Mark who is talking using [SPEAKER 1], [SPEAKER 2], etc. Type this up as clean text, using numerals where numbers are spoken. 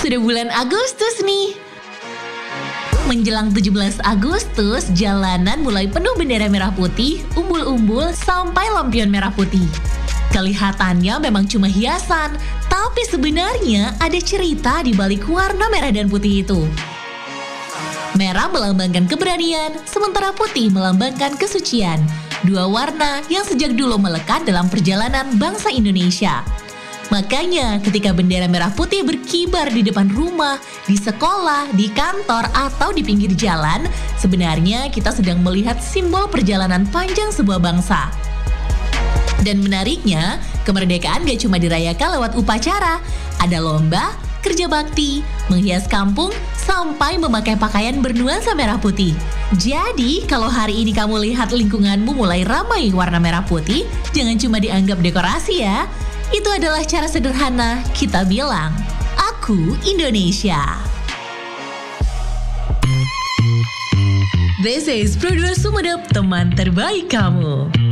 [SPEAKER 1] sudah bulan Agustus nih. Menjelang 17 Agustus, jalanan mulai penuh bendera merah putih, umbul-umbul, sampai lampion merah putih. Kelihatannya memang cuma hiasan, tapi sebenarnya ada cerita di balik warna merah dan putih itu. Merah melambangkan keberanian, sementara putih melambangkan kesucian. Dua warna yang sejak dulu melekat dalam perjalanan bangsa Indonesia. Makanya ketika bendera merah putih berkibar di depan rumah, di sekolah, di kantor, atau di pinggir jalan, sebenarnya kita sedang melihat simbol perjalanan panjang sebuah bangsa. Dan menariknya, kemerdekaan gak cuma dirayakan lewat upacara, ada lomba, kerja bakti, menghias kampung, sampai memakai pakaian bernuansa merah putih. Jadi, kalau hari ini kamu lihat lingkunganmu mulai ramai warna merah putih, jangan cuma dianggap dekorasi ya. Itu adalah cara sederhana kita bilang, aku Indonesia. This is Produser Sumedep, teman terbaik kamu.